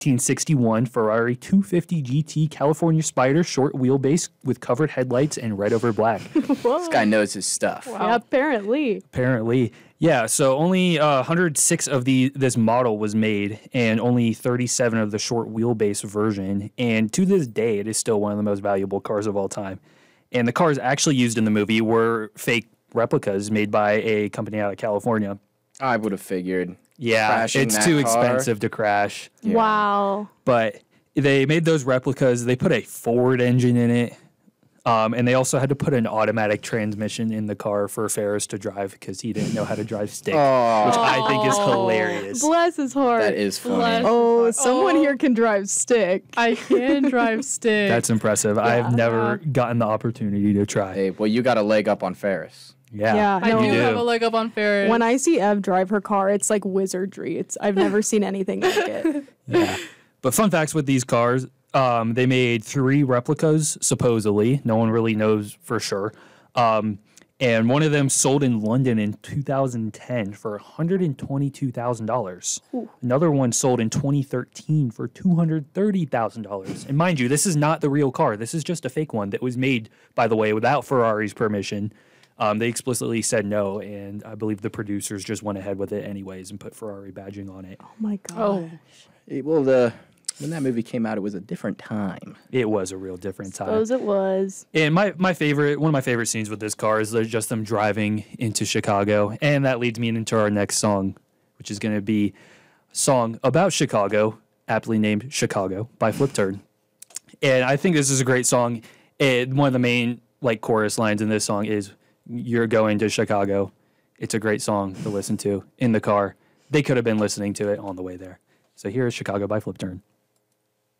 1961 Ferrari 250 GT California Spider short wheelbase with covered headlights and red over black. This guy knows his stuff. Wow. Yeah, apparently. Apparently. Yeah, so only 106 of this model was made and only 37 of the short wheelbase version. And to this day, it is still one of the most valuable cars of all time. And the cars actually used in the movie were fake replicas made by a company out of California. I would have figured. Yeah, it's too expensive to crash. Yeah. Wow. But they made those replicas. They put a Ford engine in it. And they also had to put an automatic transmission in the car for Ferris to drive because he didn't know how to drive stick, which I think is hilarious. Bless his heart. That is funny. Someone here can drive stick. I can drive stick. That's impressive. Yeah. I've never gotten the opportunity to try. Hey, well, you got a leg up on Ferris. Yeah, I do have a leg up on Ferris. When I see Ev drive her car, it's like wizardry. I've never seen anything like it. Yeah. But fun facts with these cars, they made 3 replicas, supposedly. No one really knows for sure. And one of them sold in London in 2010 for $122,000. Another one sold in 2013 for $230,000. And mind you, this is not the real car. This is just a fake one that was made, by the way, without Ferrari's permission. They explicitly said no, and I believe the producers just went ahead with it anyways and put Ferrari badging on it. Oh, my gosh. Well, when that movie came out, it was a different time. It was a real different time. Suppose it was. And one of my favorite scenes with this car is just them driving into Chicago. And that leads me into our next song, which is going to be a song about Chicago, aptly named Chicago by Flip Turn. And I think this is a great song. And one of the main chorus lines in this song is, "You're going to Chicago." It's a great song to listen to in the car. They could have been listening to it on the way there. So here is Chicago by Flip Turn.